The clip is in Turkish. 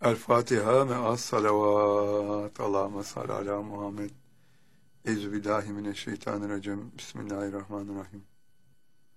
El Fatiha ve as salavat. Allahümme salli ala Muhammed. Euzubillahimineşşeytanirracim. Bismillahirrahmanirrahim.